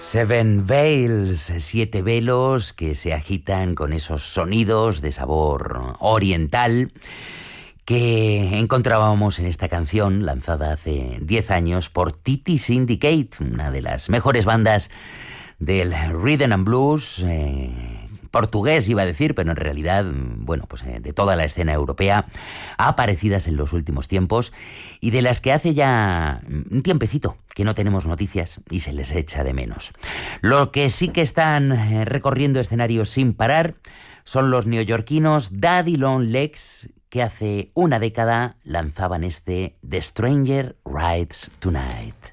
Seven Veils, 7 velos que se agitan con esos sonidos de sabor oriental que encontrábamos en esta canción lanzada hace 10 años por Titi Syndicate, una de las mejores bandas del rhythm and blues portugués, iba a decir, pero en realidad, bueno, pues de toda la escena europea, aparecidas en los últimos tiempos y de las que hace ya un tiempecito que no tenemos noticias y se les echa de menos. Lo que sí que están recorriendo escenarios sin parar son los neoyorquinos Daddy Long Legs, que hace una década lanzaban este The Stranger Rides Tonight.